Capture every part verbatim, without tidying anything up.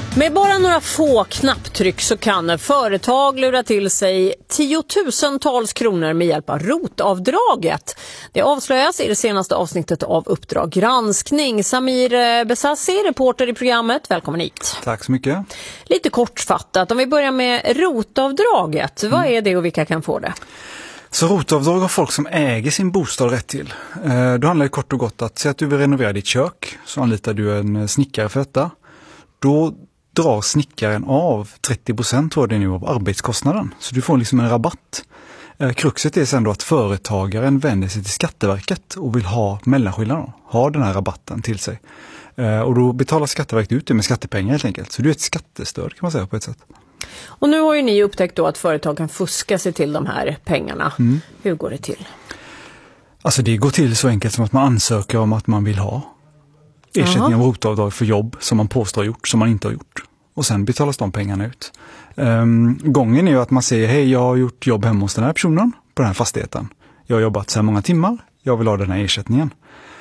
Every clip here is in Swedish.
Med bara några få knapptryck så kan företag lura till sig tiotusentals kronor med hjälp av rotavdraget. Det avslöjas i det senaste avsnittet av Uppdrag granskning. Samir Besassi, reporter i programmet. Välkommen hit. Tack så mycket. Lite kortfattat, om vi börjar med rotavdraget. Vad är det och vilka kan få det? Så rotavdrag har folk som äger sin bostad rätt till. Eh, då handlar det kort och gott att säga att du vill renovera ditt kök, så anlitar du en snickare för detta. Då drar snickaren av trettio procent tror jag det är nu av arbetskostnaden. Så du får liksom en rabatt. Eh, kruxet är sen då att företagaren vänder sig till Skatteverket och vill ha mellanskillnaden, ha den här rabatten till sig. Eh, och då betalar Skatteverket ut det med skattepengar helt enkelt. Så det är ett skattestöd kan man säga på ett sätt. Och nu har ju ni upptäckt då att företag kan fuska sig till de här pengarna. Mm. Hur går det till? Alltså det går till så enkelt som att man ansöker om att man vill ha ersättning av rotavdrag för jobb som man påstår har gjort, som man inte har gjort. Och sen betalas de pengarna ut. Um, gången är ju att man säger, hej jag har gjort jobb hemma hos den här personen på den här fastigheten. Jag har jobbat så här många timmar, jag vill ha den här ersättningen.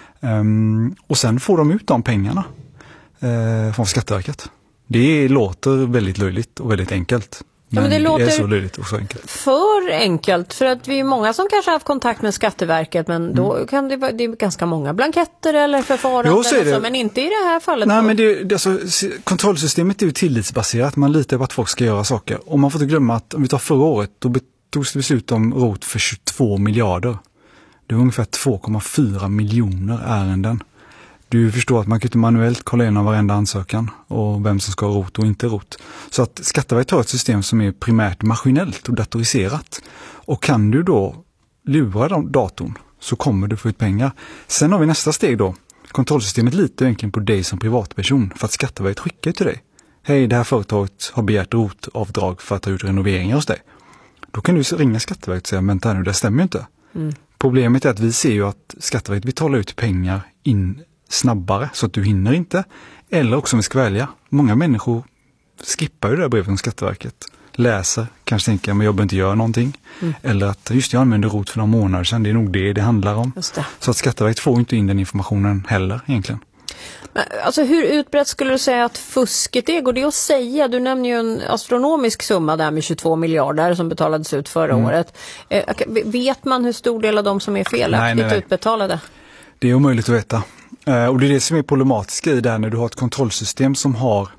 Um, och sen får de ut de pengarna uh, från Skatteverket. Det låter väldigt löjligt och väldigt enkelt. Men, ja, men det, låter det är så löjligt och så enkelt. För enkelt, för att vi är många som kanske har haft kontakt med Skatteverket, men då mm. kan det vara det är ganska många blanketter eller förfaranden, jo, så är det. Så, men inte i det här fallet. Nej, men det, det, alltså, kontrollsystemet är ju tillitsbaserat, man litar på att folk ska göra saker. Och man får inte glömma att om vi tar förra året, då togs det beslut om rot för tjugotvå miljarder. Det var ungefär två komma fyra miljoner ärenden. Du förstår att man kan inte manuellt kolla igenom varenda ansökan och vem som ska ha rot och inte rot. Så att Skatteverket har ett system som är primärt maskinellt och datoriserat. Och kan du då lura datorn så kommer du få ut pengar. Sen har vi nästa steg då. Kontrollsystemet litar egentligen på dig som privatperson för att Skatteverket skickar till dig. Hej, det här företaget har begärt rotavdrag för att ha gjort renoveringar hos dig. Då kan du ringa Skatteverket och säga, men nu, det stämmer ju inte. Mm. Problemet är att vi ser ju att Skatteverket betalar ut pengar in snabbare så att du hinner inte. Eller också om vi ska välja. Många människor skippar ju det här brevet från Skatteverket. Läser, kanske tänker men jag behöver inte göra någonting. Mm. Eller att just jag använder rot för några månader sedan. Det är nog det det handlar om. Just det. Så att Skatteverket får inte in den informationen heller egentligen. Men, alltså hur utbrett skulle du säga att fusket är? Går det att säga? Du nämner ju en astronomisk summa där med tjugotvå miljarder som betalades ut förra mm. året. Eh, vet man hur stor del av dem som är felaktigt nej, nej, nej. utbetalade? Det är omöjligt att veta. Och det är det som är problematiskt i det här när du har ett kontrollsystem som har